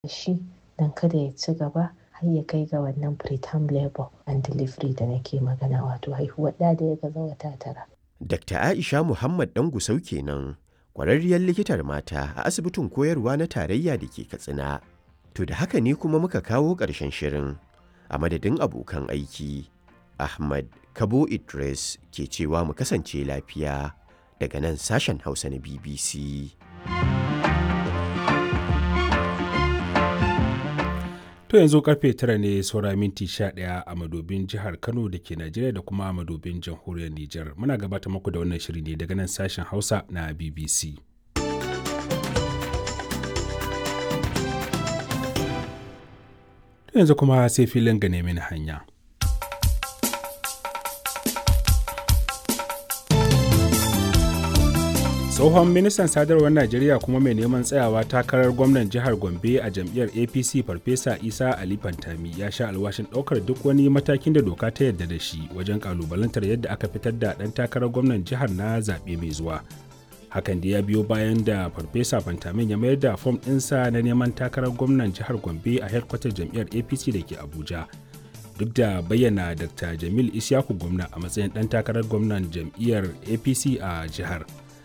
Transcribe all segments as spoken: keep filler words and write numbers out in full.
shi don kada ya ci gaba har ya kai ga wannan preterm labor and delivery da nake magana, wato haihuwar ɗa da ya gaza wata tara. Dakta Aisha Muhammad Ɗangusau kenan, ƙwararriyar likitar mata a asibitin koyarwa na tarayya da ke Katsina. To da haka ne kuma muka kawo ƙarshen shirin. A madadin abokan aiki, Ahmad Kabo Idris ke cewa mu kasance lafiya daga nan sashen Hausa na B B C. To yanzu karfe tara ne saura minti sha ɗaya a madobin jihar Kano da ke Najeriya da kuma a madobin jamhuriyar Nijar. Muna gabata muku da wannan shiri ne daga nan sashen Hausa na B B C. To yanzu kuma sai filin gane mini hanya. Tsohon ministan sadarwar Najeriya kuma mai neman tsayawa takarar gwamnan jihar Gombe a jam'iyyar A P C Farfesa Isa Ali Fantami ya sha alwashin ɗaukar duk wani matakin da doka ta yarda da shi wajen kalubalantar yadda aka fitar da ɗan takarar gwamnan jihar na zaɓe mai zuwa. Hakan da ya biyo bayan da Farfesa Fantamin ya mayar da fom ɗinsa na neman takarar gwamnan jihar Gombe a hedkwatar jam'iyyar A P C da ke Abuja. Duk da bayyana Dakta Jamil Isyaku gwamna a matsayin ɗan takarar gwamnan jam'iyyar A P C a jihar.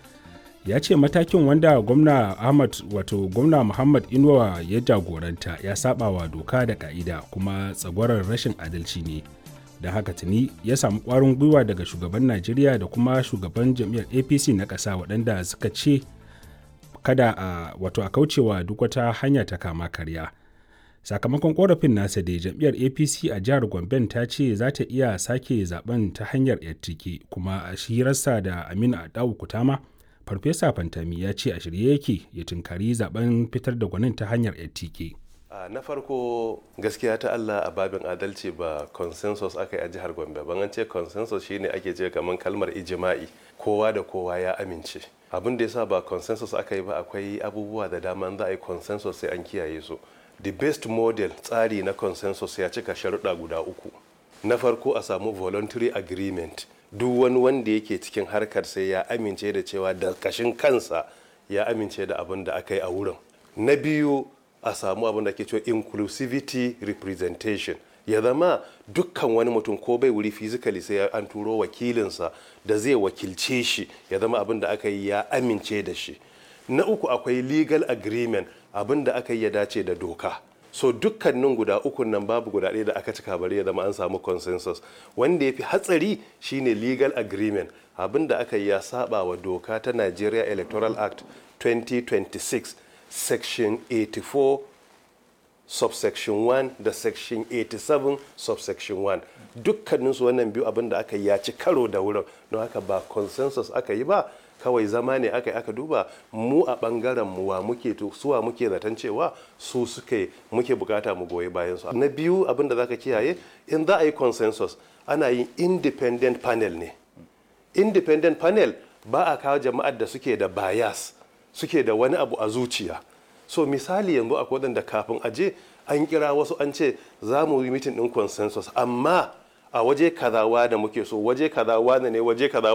Ya ce matakin wanda gwamna Ahmad wato gwamna Muhammad Inuwa ya jagoranta ya saba wa doka da ka'ida kuma tsagwarar rashin adalci ne. Don haka tuni ya samu ƙwarin gwiwa daga shugaban Najeriya da kuma shugaban jam'iyyar A P C na ƙasa waɗanda suka ce kada a wato a kaucewa duk wata hanya ta kama karya. Sakamakon ƙorafin nasa da jam'iyyar A P C a jihar Gombe ta ce za ta iya sake zaben ta hanyar yattike, kuma a hirarsa da Aminu Adawu Kutama, Farfesa Fantami ya ce a shirye yake ya tunkari zaben fitar da gwanin ta hanyar N T K. Na farko gaskiya ta Allah a babin adalci ba consensus aka yi a jihar Gombe. Ban an ce consensus shine ake ce kamar kalmar ijima'i, kowa da kowa ya amince. Abin da yasa ba consensus aka yi ba, akwai abubuwa da dama za a yi consensus sai an kiyaye su. The best model tsari na consensus ya cika sharuɗa guda uku. Na farko a samu voluntary agreement. Duk wani wanda yake cikin harkar sai ya amince da cewa da kashin kansa ya amince da abin da aka yi a wurin. Na biyu a samu abin da ke cewa inclusivity representation. Ya zama dukkan wani mutum ko bai wuri physically sai an turo wakilinsa da zai wakilce shi, ya zama abin da aka yi ya amince da shi. Na uku akwai legal agreement, abin da aka yi ya dace da doka. So dukkanin guda ukun nan babu guda ɗaya da aka cika bari ya zama an samu consensus. Wanda ya fi hatsari shine legal agreement, abin da aka yi ya saba wa doka ta Nigeria Electoral Act twenty twenty-six section eighty-four subsection one da section eighty-seven subsection one. Dukkaninsu wannan biyu abin da aka yi ya ci karo da wurin, don haka ba consensus aka yi ba, kawai zama ne aka yi aka duba mu a bangaren mu wa muke to suwa muke zaton cewa su suke muke bukata mu goyi bayan su. Na biyu abin da zaka kiyaye, in za a yi consensus ana yin independent panel ne. Independent panel ba a kawo jama'ar da suke da bias, suke da wani abu a zuciya. So misali yanzu akwai wadanda kafin aje an kira wasu an ce za mu yi meeting din consensus, amma a waje kazawa da muke so, waje kazawa ne waje kazawa